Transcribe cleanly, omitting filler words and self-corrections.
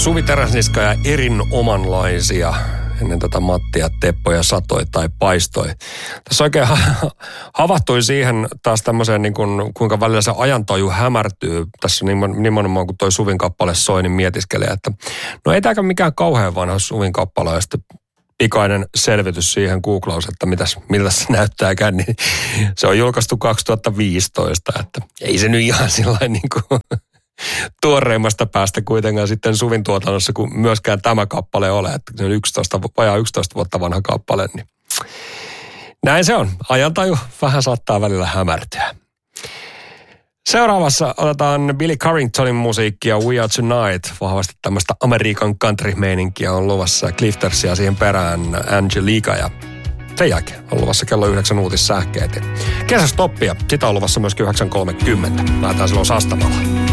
Suvi Teräsniska ja erinomanlaisia. Ennen tätä Mattia, Teppoja satoi tai paistoi. Tässä oikein havahtui siihen taas tämmöiseen, niin kuin, kuinka välillä se ajantaju hämärtyy. Tässä nimenomaan, kun toi Suvin kappale soi, niin mietiskelee, että no ei tämäkään mikään kauhean vanha Suvin kappale. Ja sitten pikainen selvitys siihen googlaus, että miltä se näyttääkään, niin se on julkaistu 2015. Että ei se nyt ihan sillain niin kuin tuoreimmasta päästä kuitenkaan sitten Suvin tuotannossa, kun myöskään tämä kappale ole, että se on 11 vuotta vanha kappale, niin näin se on. Ajantaju vähän saattaa välillä hämärtyä. Seuraavassa otetaan Billy Carringtonin musiikkia We Are Tonight. Vahvasti tämmöistä Amerikan country-meininkiä on luvassa. Cliftersia siihen perään Angelica ja sen jälkeen on luvassa kello 9 uutissähkeet. Kesästoppia, sitä on luvassa myöskin 9.30. Lähdetään silloin Sastamallaan.